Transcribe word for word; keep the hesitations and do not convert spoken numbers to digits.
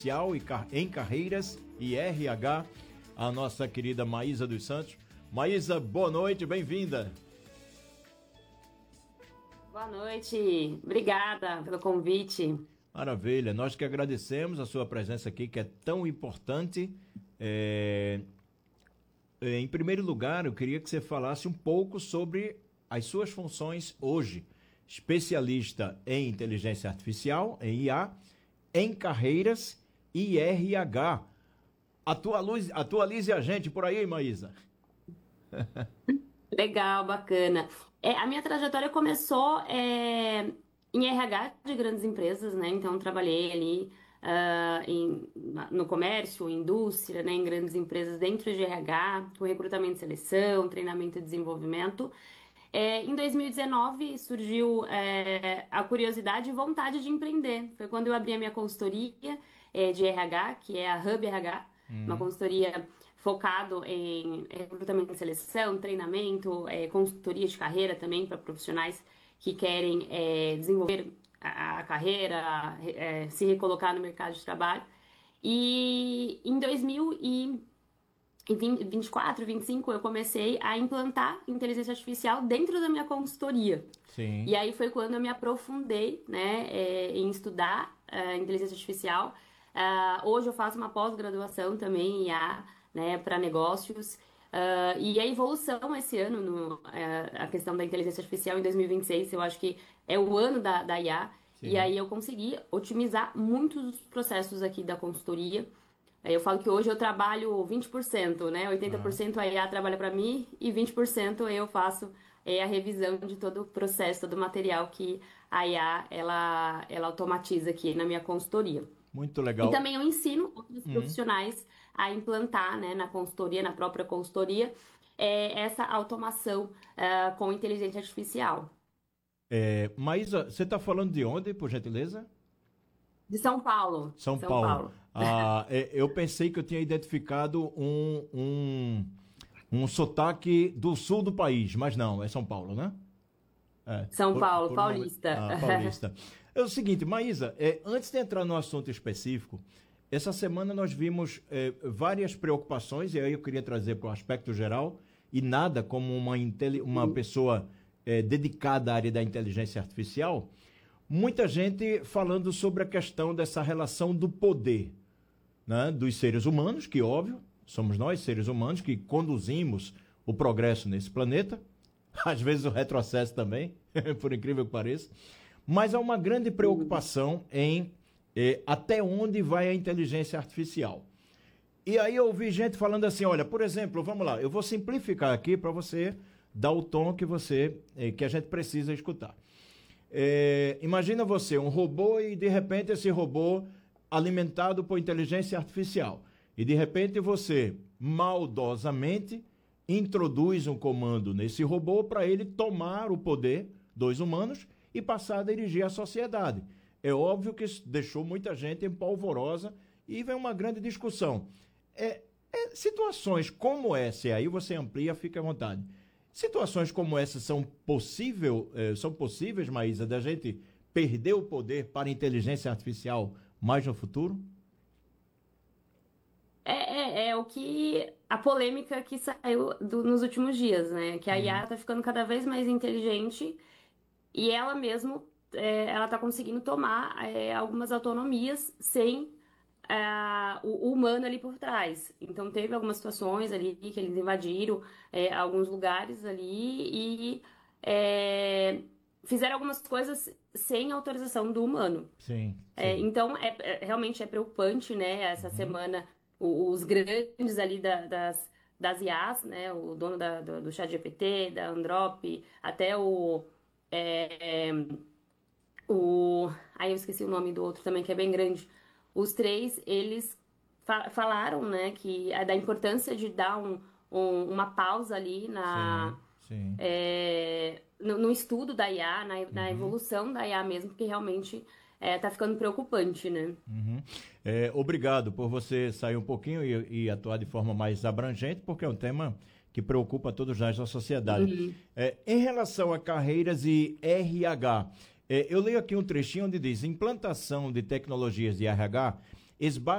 e car- em carreiras e R H, a nossa querida Maísa dos Santos. Maísa, boa noite, bem-vinda. Boa noite, obrigada pelo convite. Maravilha, nós que agradecemos a sua presença aqui, que é tão importante. É... Em primeiro lugar, eu queria que você falasse um pouco sobre as suas funções hoje. Especialista em inteligência artificial, em I A, em carreiras e R H. Atualize, atualize a gente por aí, Maísa. Legal, bacana. É, a minha trajetória começou é, em R H de grandes empresas, né? Então, trabalhei ali ah, em- na- no comércio, indústria, né? Em grandes empresas dentro de R H, com recrutamento e seleção, treinamento e desenvolvimento. É, em dois mil e dezenove surgiu é, a curiosidade e vontade de empreender. Foi quando eu abri a minha consultoria é, de R H, que é a Hub R H, uma Hum, consultoria focado em recrutamento e seleção, treinamento, é, consultoria de carreira também para profissionais que querem é, desenvolver a, a carreira, é, se recolocar no mercado de trabalho. E em dois mil e em vinte, vinte e quatro, vinte e cinco, eu comecei a implantar inteligência artificial dentro da minha consultoria. sim. E aí foi quando eu me aprofundei, né, é, em estudar é, inteligência artificial. Ah, hoje eu faço uma pós-graduação também em I A, né, para negócios. Ah, e a evolução esse ano, no, é, a questão da inteligência artificial em dois mil e vinte e seis, eu acho que é o ano da, da I A. E Sim. aí eu consegui otimizar muitos dos processos aqui da consultoria. Aí eu falo que hoje eu trabalho vinte por cento, né? oitenta por Ah, cento a I A trabalha para mim e vinte por cento eu faço é, a revisão de todo o processo, todo o material que a I A ela, ela automatiza aqui na minha consultoria. muito E legal. também eu ensino outros Hum. profissionais a implantar, né, na consultoria, na própria consultoria, é, essa automação ah, com inteligência artificial. É, Maísa, você está falando de onde, por gentileza? De São Paulo, São São Paulo. Paulo. Ah, é, eu pensei que eu tinha identificado um, um, um sotaque do sul do país, mas não, é São Paulo, né? É, São por, Paulo, por um momento. paulista. Ah, paulista. É o seguinte, Maísa, é, antes de entrar no assunto específico, essa semana nós vimos é, várias preocupações, e aí eu queria trazer para o aspecto geral, e nada como uma, inteli- uma pessoa é, dedicada à área da inteligência artificial, muita gente falando sobre a questão dessa relação do poder, né, dos seres humanos, que óbvio, somos nós, seres humanos, que conduzimos o progresso nesse planeta, às vezes o retrocesso também, por incrível que pareça, mas há uma grande preocupação em eh, até onde vai a inteligência artificial. E aí eu ouvi gente falando assim, olha, por exemplo, vamos lá, eu vou simplificar aqui para você dar o tom que você eh, que a gente precisa escutar. É, imagina você, um robô e de repente esse robô alimentado por inteligência artificial. E de repente você, maldosamente, introduz um comando nesse robô para ele tomar o poder dos humanos e passar a dirigir a sociedade. É óbvio que isso deixou muita gente empolvorosa e vem uma grande discussão. É, é, situações como essa, e aí você amplia, fica à vontade. Situações como essa são, possível, eh, são possíveis, Maísa, da gente perder o poder para a inteligência artificial mais no futuro? É, é, é o que a polêmica que saiu do- nos últimos dias, né? Que a Hum, I A tá ficando cada vez mais inteligente e ela mesmo é, ela tá conseguindo tomar é, algumas autonomias sem é, o, o humano ali por trás. Então teve algumas situações ali que eles invadiram é, alguns lugares ali e é, fizeram algumas coisas sem autorização do humano. sim, É, sim. então, é, é- realmente é preocupante, né? Essa Uhum, semana, o- os grandes ali da- das, das I As, né? O dono da, do, do ChatGPT, da Anthropic, até o, é, é, o... Aí eu esqueci o nome do outro também, que é bem grande. Os três, eles fa- falaram, né? Que é da importância de dar um, um- uma pausa ali na... sim, sim. é, no, no estudo da I A, na, na Uhum, evolução da I A mesmo, porque realmente é, tá ficando preocupante, né? uhum. É, obrigado por você sair um pouquinho e, e atuar de forma mais abrangente, porque é um tema que preocupa todos nós da sociedade. Uhum. É, em relação a carreiras e R H, é, eu leio aqui um trechinho onde diz: implantação de tecnologias de R H esbarra